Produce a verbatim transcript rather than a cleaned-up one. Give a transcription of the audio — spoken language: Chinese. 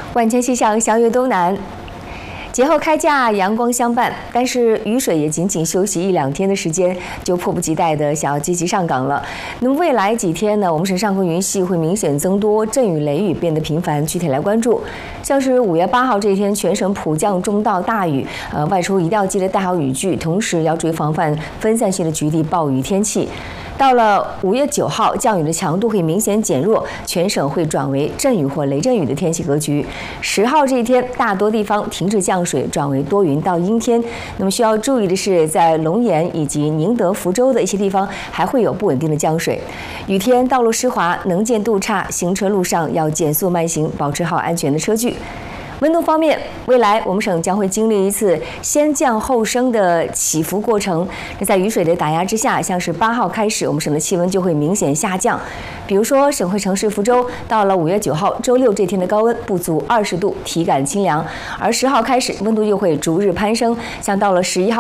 万千气象，相约东南。节后开假，阳光相伴，但是雨水也仅仅休息一两天的时间，就迫不及待的想要积极上岗了。那么未来几天呢，我们省上空云系会明显增多，阵雨雷雨变得频繁，具体来关注。像是五月八号这一天，全省普降中到大雨，呃，外出一定要记得带好雨具，同时要注意防范分散性的局地暴雨天气。到了五月九号，降雨的强度会明显减弱，全省会转为阵雨或雷阵雨的天气格局。十号这一天，大多地方停止降水，转为多云到阴天。那么需要注意的是，在龙岩以及宁德、福州的一些地方还会有不稳定的降水。雨天道路湿滑，能见度差，行车路上要减速慢行，保持好安全的车距。温度方面，未来我们省将会经历一次先降后升的起伏过程。那在雨水的打压之下，像是八号开始，我们省的气温就会明显下降。比如说，省会城市福州，到了五月九号周六这天的高温不足二十度，体感清凉；而十号开始，温度又会逐日攀升，像到了十一号。